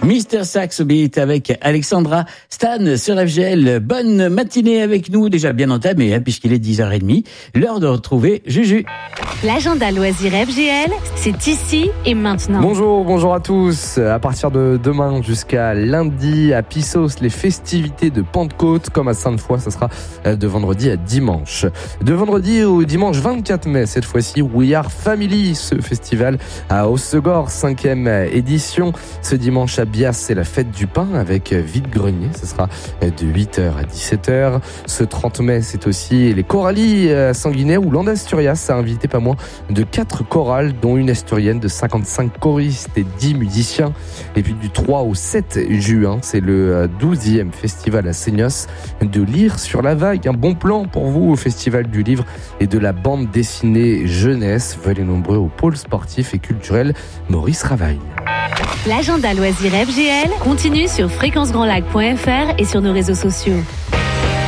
Mister Saxo Beat avec Alexandra Stan sur FGL. Bonne matinée avec nous, déjà bien entamée, puisqu'il est 10h30. L'heure de retrouver Juju. L'agenda loisir FGL, c'est ici et maintenant. Bonjour à tous. À partir de demain jusqu'à lundi à Pissos, les festivités de Pentecôte, comme à Sainte-Foy, ça sera de vendredi à dimanche. De vendredi au dimanche 24 mai, cette fois-ci, We Are Family, ce festival à Hossegor, 5e édition. Ce dimanche à Bias, c'est la fête du pain avec vide-grenier. Ce sera de 8h à 17h. Ce 30 mai, c'est aussi les Choralies à Sanguinet où l'Andasturias a invité pas moins de 4 chorales, dont une asturienne de 55 choristes et 10 musiciens. Et puis du 3 au 7 juin, c'est le 12e festival à Seignos de Lire sur la Vague. Un bon plan pour vous au festival du livre et de la bande dessinée jeunesse. Venez nombreux au pôle sportif et culturel Maurice Ravaille. L'agenda loisir FGL continue sur fréquencegrandlac.fr et sur nos réseaux sociaux.